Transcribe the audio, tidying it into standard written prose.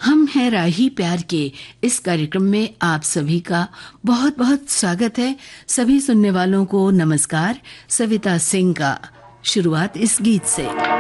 हम हैं राही प्यार के इस कार्यक्रम में आप सभी का बहुत बहुत स्वागत है। सभी सुनने वालों को नमस्कार। सविता सिंह का शुरुआत इस गीत से।